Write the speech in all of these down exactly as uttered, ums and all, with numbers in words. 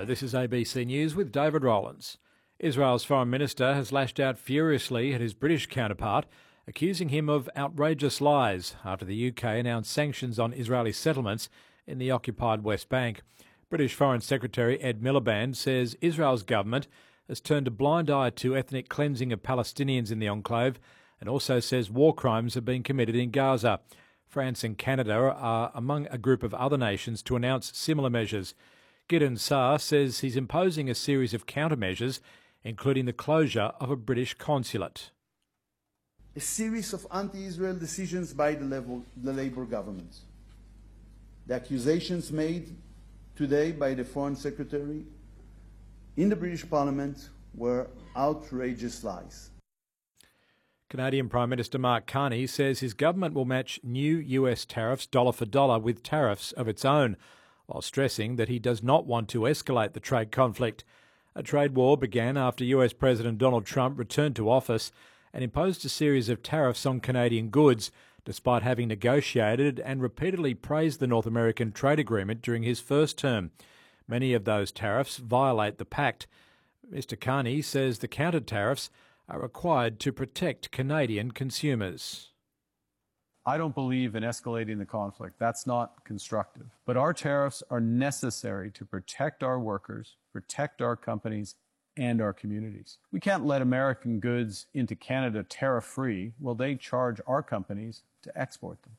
Hello, this is A B C News with David Rowlands. Israel's Foreign Minister has lashed out furiously at his British counterpart, accusing him of outrageous lies after the U K announced sanctions on Israeli settlements in the occupied West Bank. British Foreign Secretary Ed Miliband says Israel's government has turned a blind eye to ethnic cleansing of Palestinians in the enclave and also says war crimes have been committed in Gaza. France and Canada are among a group of other nations to announce similar measures. Gideon Saar says he's imposing a series of countermeasures, including the closure of a British consulate. A series of anti-Israel decisions by the, level, the Labour government. The accusations made today by the Foreign Secretary in the British Parliament were outrageous lies. Canadian Prime Minister Mark Carney says his government will match new U S tariffs dollar for dollar with tariffs of its own, while stressing that he does not want to escalate the trade conflict. A trade war began after U S President Donald Trump returned to office and imposed a series of tariffs on Canadian goods, despite having negotiated and repeatedly praised the North American trade agreement during his first term. Many of those tariffs violate the pact. Mister Carney says the counter-tariffs are required to protect Canadian consumers. I don't believe in escalating the conflict. That's not constructive. But our tariffs are necessary to protect our workers, protect our companies, and our communities. We can't let American goods into Canada tariff-free while they charge our companies to export them.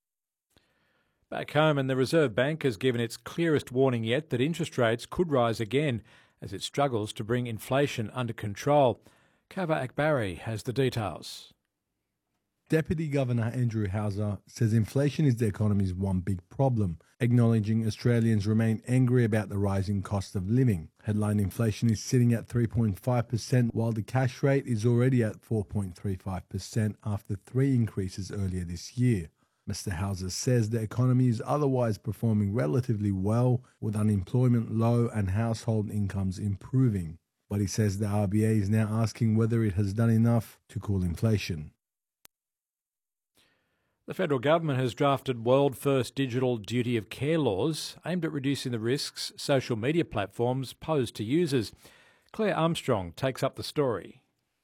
Back home, and the Reserve Bank has given its clearest warning yet that interest rates could rise again as it struggles to bring inflation under control. Kava Akbari has the details. Deputy Governor Andrew Hauser says inflation is the economy's one big problem, acknowledging Australians remain angry about the rising cost of living. Headline inflation is sitting at three point five percent, while the cash rate is already at four point three five percent after three increases earlier this year. Mister Hauser says the economy is otherwise performing relatively well, with unemployment low and household incomes improving. But he says the R B A is now asking whether it has done enough to cool inflation. The federal government has drafted world-first digital duty of care laws aimed at reducing the risks social media platforms pose to users. Claire Armstrong takes up the story.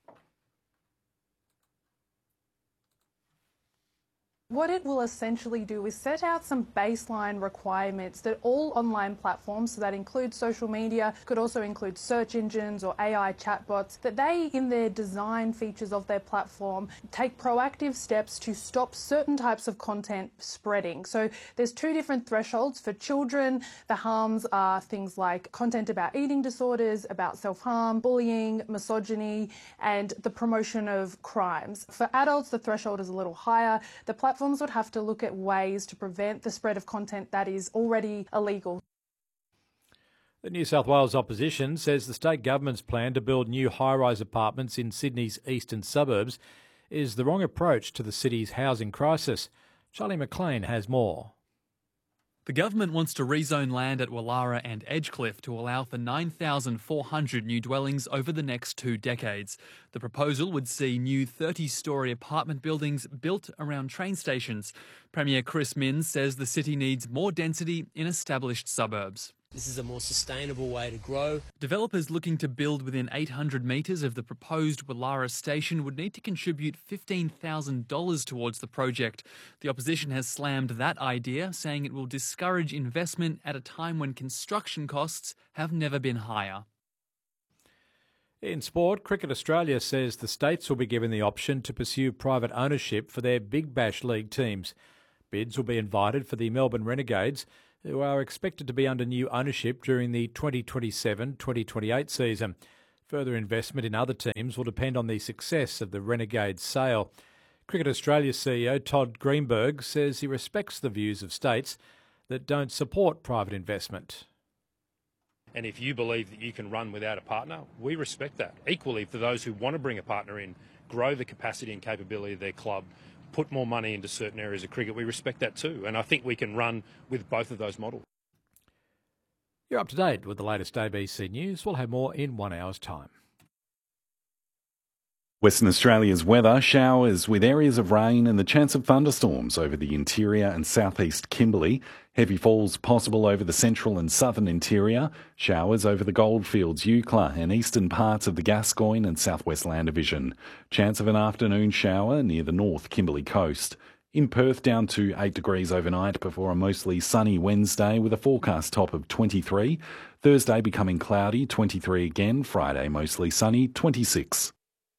What it will essentially do is set out some baseline requirements that all online platforms, so that includes social media, could also include search engines or A I chatbots, that they, in their design features of their platform, take proactive steps to stop certain types of content spreading. So there's two different thresholds. For children, the harms are things like content about eating disorders, about self-harm, bullying, misogyny, and the promotion of crimes. For adults, the threshold is a little higher. The platform Platforms would have to look at ways to prevent the spread of content that is already illegal. The New South Wales opposition says the state government's plan to build new high-rise apartments in Sydney's eastern suburbs is the wrong approach to the city's housing crisis. Charlie McLean has more. The government wants to rezone land at Wallara and Edgecliff to allow for nine thousand four hundred new dwellings over the next two decades. The proposal would see new thirty-storey apartment buildings built around train stations. Premier Chris Minns says the city needs more density in established suburbs. This is a more sustainable way to grow. Developers looking to build within eight hundred metres of the proposed Wallara station would need to contribute fifteen thousand dollars towards the project. The opposition has slammed that idea, saying it will discourage investment at a time when construction costs have never been higher. In sport, Cricket Australia says the states will be given the option to pursue private ownership for their Big Bash League teams. Bids will be invited for the Melbourne Renegades, who are expected to be under new ownership during the twenty twenty-seven twenty twenty-eight season. Further investment in other teams will depend on the success of the Renegades sale. Cricket Australia C E O Todd Greenberg says he respects the views of states that don't support private investment. And if you believe that you can run without a partner, we respect that. Equally, for those who want to bring a partner in, grow the capacity and capability of their club, put more money into certain areas of cricket, we respect that too. And I think we can run with both of those models. You're up to date with the latest A B C News. We'll have more in one hour's time. Western Australia's weather, showers with areas of rain and the chance of thunderstorms over the interior and southeast Kimberley. Heavy falls possible over the central and southern interior. Showers over the Goldfields, Eucla and eastern parts of the Gascoyne and southwest Land Division. Chance of an afternoon shower near the north Kimberley coast. In Perth, down to eight degrees overnight before a mostly sunny Wednesday with a forecast top of twenty-three. Thursday becoming cloudy, twenty-three again. Friday mostly sunny, twenty-six.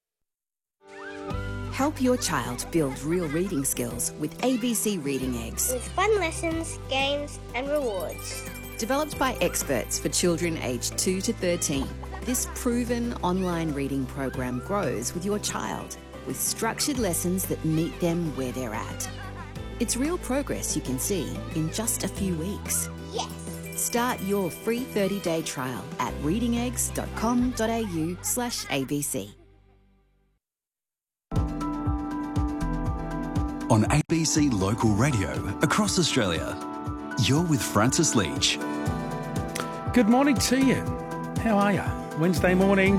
Help your child build real reading skills with A B C Reading Eggs. With fun lessons, games and rewards. Developed by experts for children aged two to thirteen, this proven online reading program grows with your child with structured lessons that meet them where they're at. It's real progress you can see in just a few weeks. Yes! Start your free thirty-day trial at readingeggs.com.au slash ABC. On A B C Local Radio across Australia, you're with Francis Leach. Good morning to you. How are you? Wednesday morning.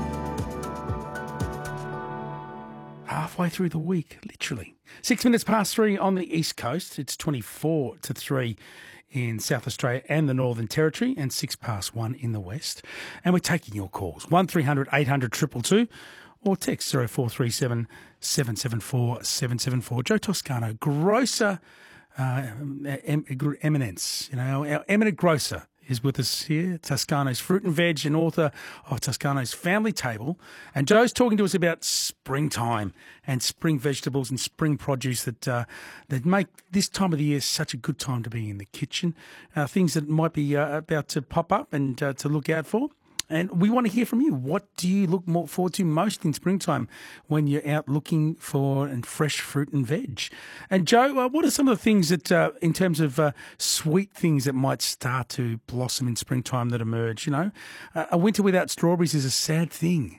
Halfway through the week, literally. Six minutes past three on the East Coast. It's twenty-four to three in South Australia and the Northern Territory, and six past one in the West. And we're taking your calls. one three hundred eight hundred two two two or text zero four three seven seven seven four seven seven four. Joe Toscano, grocer uh, em- eminence, you know, our eminent grocer is with us here, Toscano's Fruit and Veg and author of Toscano's Family Table. And Joe's talking to us about springtime and spring vegetables and spring produce that uh, that make this time of the year such a good time to be in the kitchen, uh, things that might be uh, about to pop up and uh, to look out for. And we want to hear from you. What do you look more forward to most in springtime when you're out looking for and fresh fruit and veg? And Joe, uh, what are some of the things that, uh, in terms of uh, sweet things that might start to blossom in springtime that emerge? You know, uh, a winter without strawberries is a sad thing.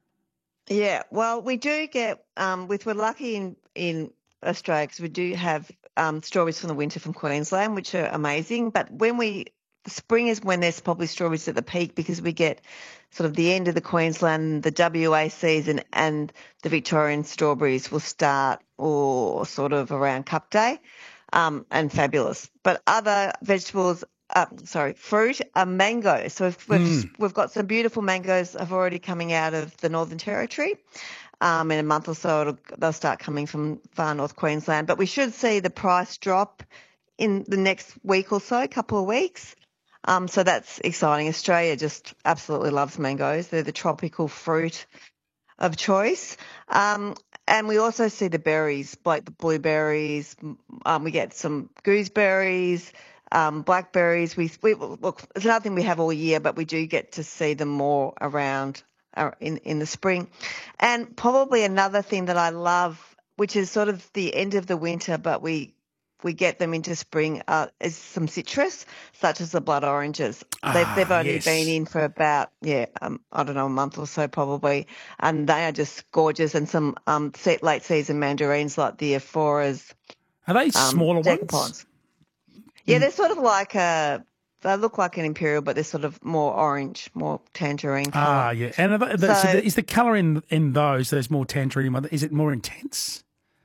Yeah, well, we do get, um, with we're lucky in, in Australia because we do have um, strawberries from the winter from Queensland, which are amazing. But when we spring is when there's probably strawberries at the peak because we get sort of the end of the Queensland, the W A season, and the Victorian strawberries will start or sort of around Cup Day, um, and fabulous. But other vegetables, uh, sorry, fruit are mangoes. So we've, we've, mm. we've got some beautiful mangoes have already coming out of the Northern Territory. Um, in a month or so, it'll, they'll start coming from far north Queensland. But we should see the price drop in the next week or so, couple of weeks. Um, so that's exciting. Australia just absolutely loves mangoes. They're the tropical fruit of choice. Um, and we also see the berries, like the blueberries. Um, we get some gooseberries, um, blackberries. We, we look, it's another thing we have all year, but we do get to see them more around uh, in, in the spring. And probably another thing that I love, which is sort of the end of the winter, but we we get them into spring, uh, is some citrus, such as the blood oranges. Ah, they've, they've only yes. been in for about, yeah, um, I don't know, a month or so probably, and they are just gorgeous. And some um, late season mandarins like the Ephoras. Are they um, smaller decapons. ones? Yeah, mm. they're sort of like a, they look like an imperial, but they're sort of more orange, more tangerine colour. Ah, yeah. And are they, so, so the, is the colour in, in those, those more tangerine, is it more intense?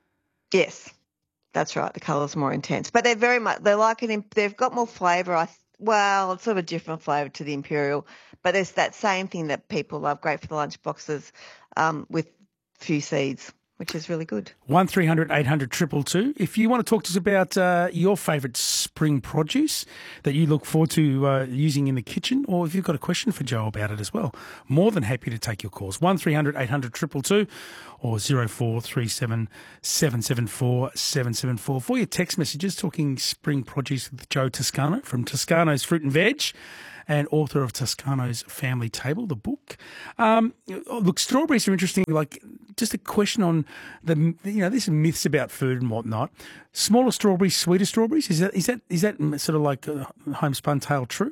Yes. That's right. The colour's more intense, but they're very much, they're like an, they've got more flavour. I, well, it's sort of a different flavour to the imperial, but there's that same thing that people love. Great for the lunch boxes, um, with few seeds, which is really good. one three hundred eight hundred two two two. If you want to talk to us about uh, your favourite spring produce that you look forward to uh, using in the kitchen, or if you've got a question for Joe about it as well, more than happy to take your calls. one three hundred eight hundred two two two or zero four three seven seven seven four seven seven four. For your text messages, talking spring produce with Joe Toscano from Toscano's Fruit and Veg and author of Toscano's Family Table, the book. Um, look, strawberries are interesting. Like, just a question on the, you know, there's myths about food and whatnot. Smaller strawberries, sweeter strawberries. Is that is that is that sort of like a homespun tale true?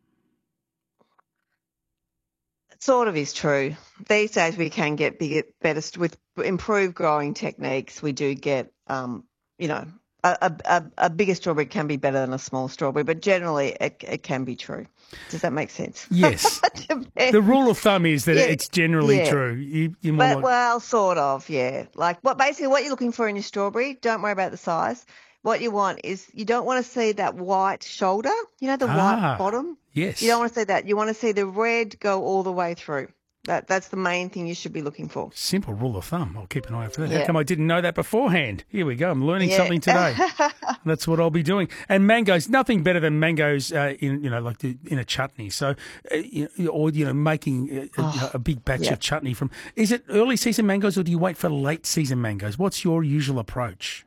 It sort of is true. These days we can get bigger, better with improved growing techniques. We do get, um, you know, a, a, a bigger strawberry can be better than a small strawberry, but generally it, it can be true. Does that make sense? Yes. The rule of thumb is that Yeah, it's generally yeah. true. You, you're more But, like, well, sort of, yeah. Like what basically what you're looking for in your strawberry, don't worry about the size. What you want is you don't want to see that white shoulder, you know, the Ah, white bottom. yes. You don't want to see that. You want to see the red go all the way through. That That's the main thing you should be looking for. Simple rule of thumb. I'll keep an eye out for that. How Yeah. come I didn't know that beforehand? Here we go. I'm learning Yeah. something today. That's what I'll be doing. And mangoes, nothing better than mangoes uh, in, you know, like the, in a chutney. So, uh, you know, or, you know, making a, a, Oh, a big batch yeah. of chutney from, is it early season mangoes or do you wait for late season mangoes? What's your usual approach?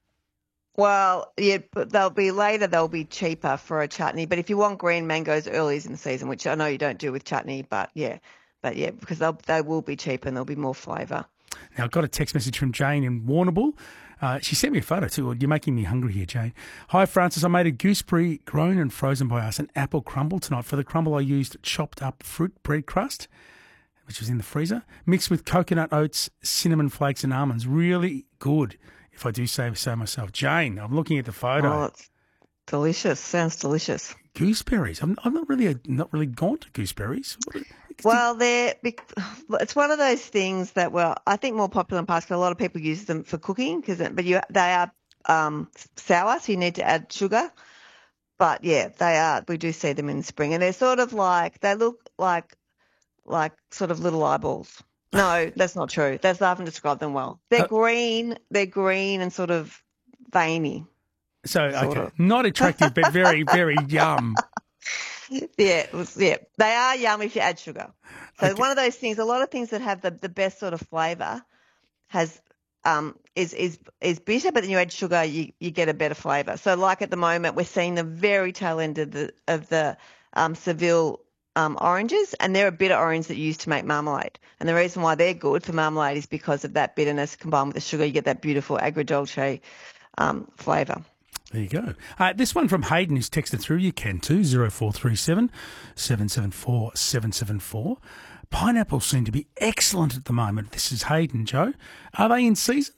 Well, yeah, but they'll be later, they'll be cheaper for a chutney. But if you want green mangoes early in the season, which I know you don't do with chutney, but yeah, but yeah, because they'll, they will be cheaper and there'll be more flavour. Now, I got a text message from Jane in Warrnambool. Uh, she sent me a photo too. You're making me hungry here, Jane. Hi, Francis. I made a gooseberry grown and frozen by us, an apple crumble tonight. For the crumble, I used chopped up fruit bread crust, which was in the freezer, mixed with coconut oats, cinnamon flakes, and almonds. Really good, if I do say so myself. Jane, I'm looking at the photo. Oh, it's delicious. Sounds delicious. Gooseberries. I'm, I'm not really not really gone to gooseberries. Well, they're bec- it's one of those things that were I think more popular in past because a lot of people use them for cooking because but you they are um, sour, so you need to add sugar. But yeah, they are. We do see them in spring, and they're sort of like they look like like sort of little eyeballs. No, that's not true. That's I haven't described them well. They're Uh, green. They're green and sort of veiny. So, Sort okay, of. not attractive, but very, very yum. Yeah, it was, yeah, they are yum if you add sugar. So Okay. one of those things. A lot of things that have the, the best sort of flavour has um is is is bitter, but then you add sugar, you you get a better flavour. So like at the moment, we're seeing the very tail end of the of the um, Seville um, oranges, and they're a bitter orange that you use to make marmalade. And the reason why they're good for marmalade is because of that bitterness combined with the sugar. You get that beautiful agrodolce um, flavour. There you go. Uh, this one from Hayden who's texted through, you can too, zero four three seven, seven seven four, seven seven four. Pineapples seem to be excellent at the moment. This is Hayden, Joe. Are they in season?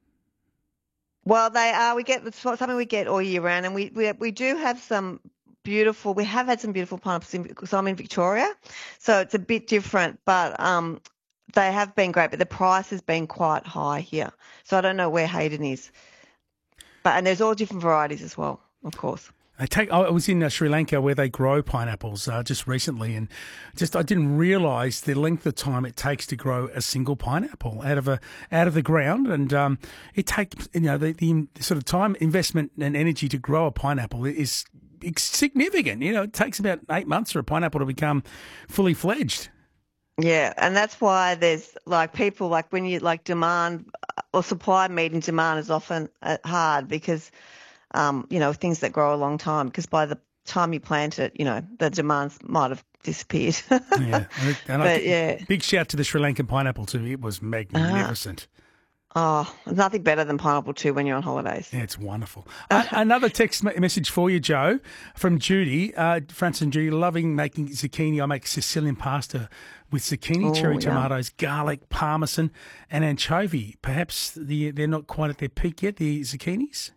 Well, they are. We get it's something we get all year round, and we we, we do have some beautiful. We have had some beautiful pineapples in, because I'm in Victoria, so it's a bit different. But um, they have been great, but the price has been quite high here. So I don't know where Hayden is, but and there's all different varieties as well, of course. I take. I was in uh, Sri Lanka where they grow pineapples uh, just recently, and just I didn't realise the length of time it takes to grow a single pineapple out of a out of the ground, and um, it takes you know the, the sort of time, investment, and energy to grow a pineapple is significant. You know, it takes about eight months for a pineapple to become fully fledged. Yeah, and that's why there's like people like when you like demand or supply meeting demand is often uh, hard because. Um, you know, things that grow a long time because by the time you plant it, you know, the demands might have disappeared. Yeah. And But, I, yeah. Big shout to the Sri Lankan pineapple too. It was magnificent. Oh, there's nothing better than pineapple too when you're on holidays. Yeah, it's wonderful. uh, another text me- message for you, Joe, from Judy. Uh, Francis and Judy, loving making zucchini. I make Sicilian pasta with zucchini, Oh, cherry yum. tomatoes, garlic, parmesan, and anchovy. Perhaps the, they're not quite at their peak yet, the zucchinis?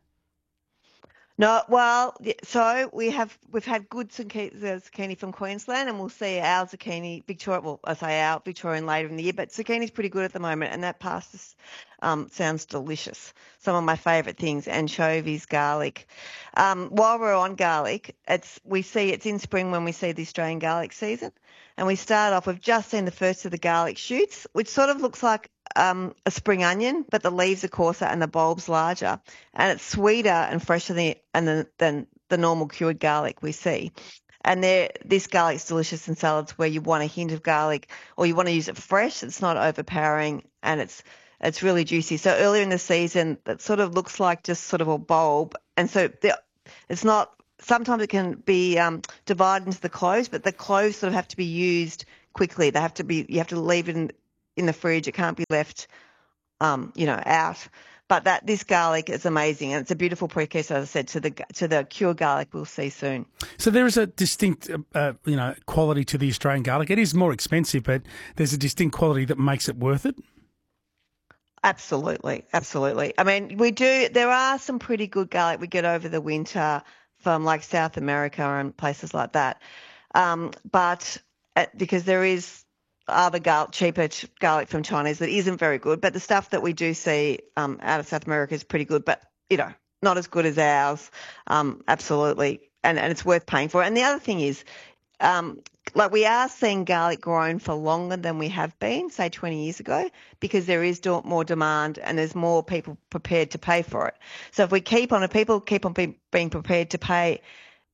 No, well, y- so we have we've had good zucchini, the zucchini from Queensland, and we'll see our zucchini Victoria. Well, I say our Victorian later in the year, but zucchini's pretty good at the moment, and that pasta um, sounds delicious. Some of my favourite things: anchovies, garlic. Um, while we're on garlic, it's we see it's in spring when we see the Australian garlic season, and we start off. We've just seen the first of the garlic shoots, which sort of looks like um, a spring onion, but the leaves are coarser and the bulb's larger, and it's sweeter and fresher than and the, than the normal cured garlic we see. And there, this garlic's delicious in salads where you want a hint of garlic, or you want to use it fresh. It's not overpowering, and it's it's really juicy. So earlier in the season, that sort of looks like just sort of a bulb, and so the, it's not. Sometimes it can be um, divided into the cloves, but the cloves sort of have to be used quickly. They have to be. You have to leave it in. in the fridge. It can't be left, um, you know, out. But that this garlic is amazing, and it's a beautiful precursor, as I said, to the to the cured garlic we'll see soon. So there is a distinct, uh, you know, quality to the Australian garlic. It is more expensive, but there's a distinct quality that makes it worth it. Absolutely, absolutely. I mean, we do. There are some pretty good garlic we get over the winter from like South America and places like that. Um, but uh, because there is other gar- cheaper ch- garlic from Chinese that isn't very good, but the stuff that we do see um, out of South America is pretty good, but you know, not as good as ours. Um, absolutely, and and it's worth paying for. And the other thing is, um, like we are seeing garlic grown for longer than we have been, say twenty years ago, because there is more demand and there's more people prepared to pay for it. So if we keep on, if people keep on be, being prepared to pay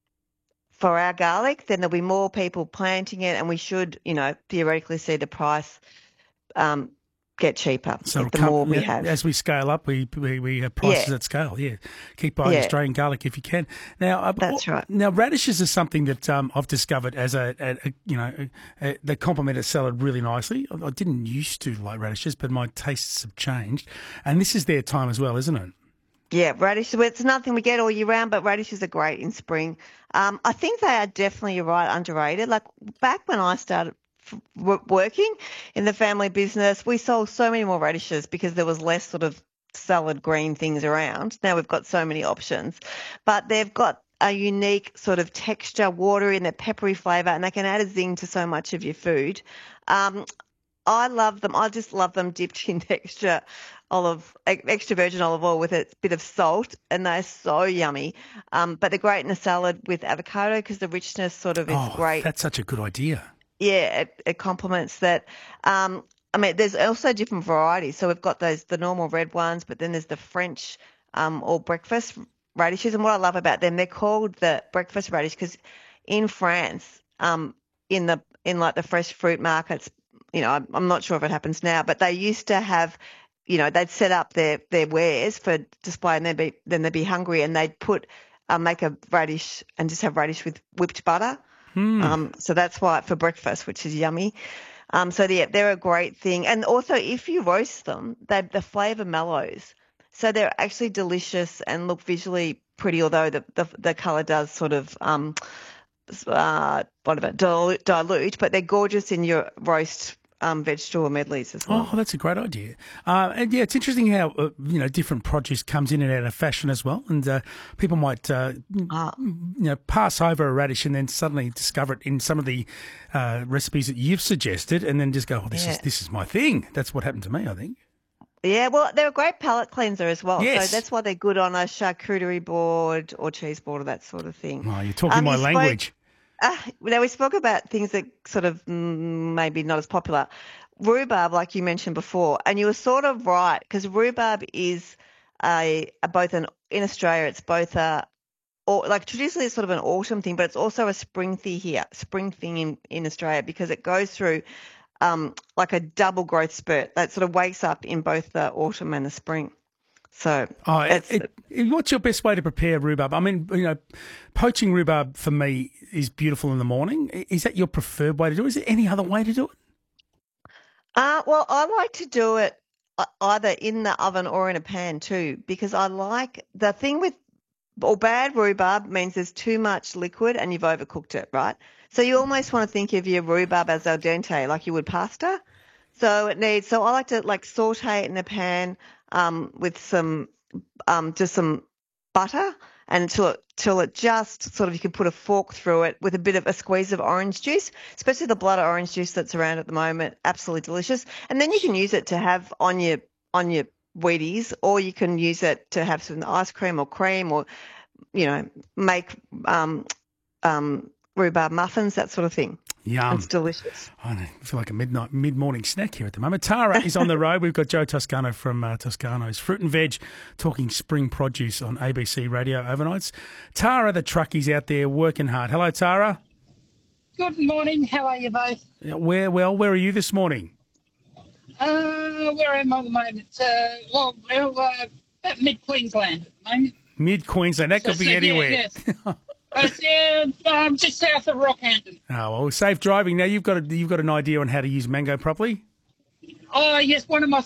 for our garlic, then there'll be more people planting it, and we should, you know, theoretically see the price um, get cheaper. So the come, more we yeah, have. As we scale up, we we, we have prices Yeah. at scale. Yeah, keep buying Yeah. Australian garlic if you can. Now, uh, That's w- right. Now, radishes is something that um, I've discovered as a, a, a you know a, a, they complement a salad really nicely. I, I didn't used to like radishes, but my tastes have changed, and this is their time as well, isn't it? Yeah, radish. Well, it's nothing we get all year round, but radishes are great in spring. Um, I think they are definitely, you're right, underrated. Like back when I started f- w- working in the family business, we sold so many more radishes because there was less sort of salad green things around. Now we've got so many options, but they've got a unique sort of texture, water in a peppery flavour, and they can add a zing to so much of your food. Um, I love them. I just love them dipped in extra olive, extra virgin olive oil with a bit of salt, and they're so yummy. Um, but they're great in a salad with avocado because the richness sort of is oh, great. That's such a good idea. Yeah, it, it complements that. Um, I mean, there's also different varieties. So we've got those the normal red ones, but then there's the French um, or breakfast radishes. And what I love about them, they're called the breakfast radish because in France, um, in the in like the fresh fruit markets, you know, I'm, I'm not sure if it happens now, but they used to have, you know, they'd set up their, their wares for display, and they'd be then they'd be hungry, and they'd put um, make a radish and just have radish with whipped butter. Hmm. Um, so that's why for breakfast, which is yummy. Um, so yeah, they're a great thing, and also if you roast them, they the flavour mellows, so they're actually delicious and look visually pretty. Although the the, the colour does sort of um, uh, whatever dilute, dilute, but they're gorgeous in your roast. Um, vegetable medleys as well. Oh, that's a great idea. Uh, and yeah, it's interesting how uh, you know different produce comes in and out of fashion as well, and uh, people might uh, ah. you know pass over a radish and then suddenly discover it in some of the uh, recipes that you've suggested, and then just go, "Oh, this yeah. is this is my thing." That's what happened to me, I think. Yeah, well, they're a great palate cleanser as well. Yes. So that's why they're good on a charcuterie board or cheese board or that sort of thing. Oh, you're talking um, my you language. Spoke, uh, now, we spoke about things that sort of mm, maybe not as popular. Rhubarb, like you mentioned before, and you were sort of right because rhubarb is a, a both an in Australia, it's both a or like traditionally it's sort of an autumn thing, but it's also a spring thing here, spring thing in, in Australia because it goes through um, like a double growth spurt that sort of wakes up in both the autumn and the spring. So, oh, it, it, what's your best way to prepare rhubarb? I mean, you know, poaching rhubarb for me is beautiful in the morning. Is that your preferred way to do it? Is there any other way to do it? Uh, well, I like to do it either in the oven or in a pan too, because I like the thing with or bad rhubarb means there's too much liquid and you've overcooked it, right? So you almost want to think of your rhubarb as al dente, like you would pasta. So it needs. So I like to like saute it in a pan um, with some um, just some butter, and until it till it just sort of you can put a fork through it with a bit of a squeeze of orange juice, especially the blood orange juice that's around at the moment. Absolutely delicious. And then you can use it to have on your on your Wheaties, or you can use it to have some ice cream or cream, or you know make um, um, rhubarb muffins, that sort of thing. Yum. It's delicious. I feel like a midnight mid-morning snack here at the moment. Tara is on the road. We've got Joe Toscano from uh, Toscano's Fruit and Veg talking spring produce on A B C Radio overnights. Tara, the truckie's out there working hard. Hello, Tara. Good morning. How are you both? Yeah, where, well, where are you this morning? Uh, where am I at the moment? Uh, well, well uh, at mid-Queensland at the moment. Mid-Queensland. That So- could be so, yeah, anywhere. yes. It's uh, um, just south of Rockhampton. Oh, well, safe driving. Now, you've got a, you've got an idea on how to use mango properly? Oh, yes, one of my